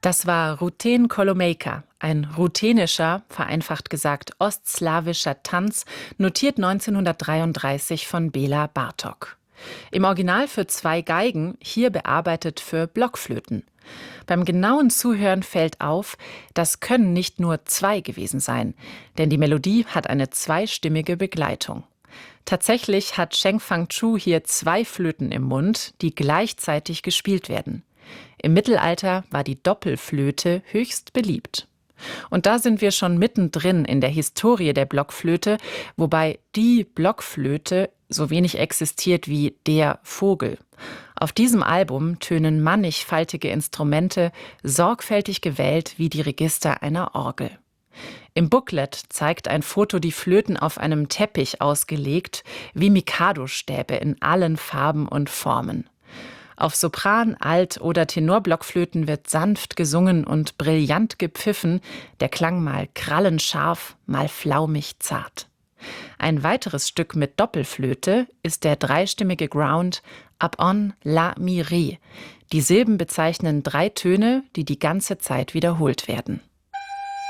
Das war Ruten Kolomeika, ein ruthenischer, vereinfacht gesagt ostslawischer Tanz, notiert 1933 von Bela Bartok. Im Original für 2 Geigen, hier bearbeitet für Blockflöten. Beim genauen Zuhören fällt auf, das können nicht nur 2 gewesen sein, denn die Melodie hat eine zweistimmige Begleitung. Tatsächlich hat Cheng Fang-Chu hier 2 Flöten im Mund, die gleichzeitig gespielt werden. Im Mittelalter war die Doppelflöte höchst beliebt. Und da sind wir schon mittendrin in der Historie der Blockflöte, wobei die Blockflöte so wenig existiert wie der Vogel. Auf diesem Album tönen mannigfaltige Instrumente, sorgfältig gewählt wie die Register einer Orgel. Im Booklet zeigt ein Foto die Flöten auf einem Teppich ausgelegt, wie Mikado-Stäbe in allen Farben und Formen. Auf Sopran-, Alt- oder Tenorblockflöten wird sanft gesungen und brillant gepfiffen, der Klang mal krallenscharf, mal flaumig zart. Ein weiteres Stück mit Doppelflöte ist der dreistimmige Ground Up-on La Mi Re. Die Silben bezeichnen 3 Töne, die die ganze Zeit wiederholt werden.